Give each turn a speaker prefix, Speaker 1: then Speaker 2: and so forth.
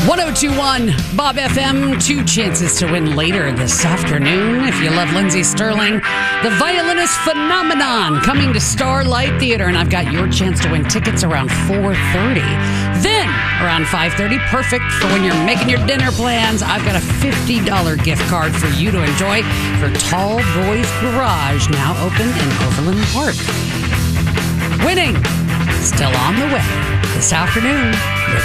Speaker 1: 1021 Bob FM. 2 chances to win later this afternoon. If you love Lindsey Sterling, the violinist phenomenon, coming to Starlight Theater. And I've got your chance to win tickets around 4:30. Then, around 5:30, perfect for when you're making your dinner plans, I've got a $50 gift card for you to enjoy for Tall Boys Garage, now open in Overland Park. Winning, still on the way this afternoon with